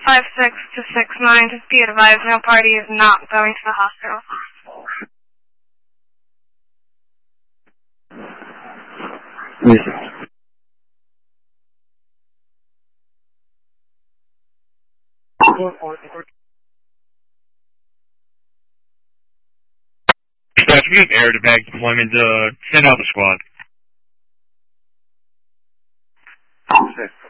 56 to 69, just be advised no party is not going to the hospital. Dispatch, we have air to bag deployment. Send out the squad.